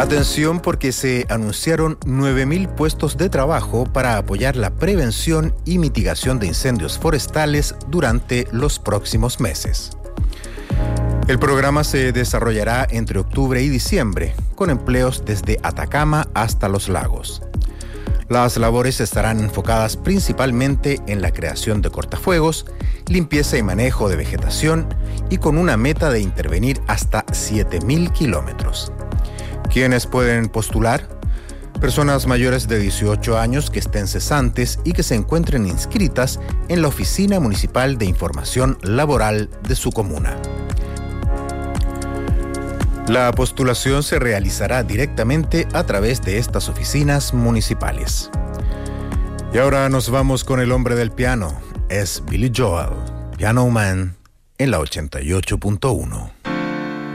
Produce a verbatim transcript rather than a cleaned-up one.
Atención porque se anunciaron nueve mil puestos de trabajo para apoyar la prevención y mitigación de incendios forestales durante los próximos meses. El programa se desarrollará entre octubre y diciembre, con empleos desde Atacama hasta Los Lagos. Las labores estarán enfocadas principalmente en la creación de cortafuegos, limpieza y manejo de vegetación y con una meta de intervenir hasta siete mil kilómetros. ¿Quiénes pueden postular? Personas mayores de dieciocho años que estén cesantes y que se encuentren inscritas en la Oficina Municipal de Información Laboral de su comuna. La postulación se realizará directamente a través de estas oficinas municipales. Y ahora nos vamos con el hombre del piano. Es Billy Joel, Piano Man, en la ochenta y ocho punto uno.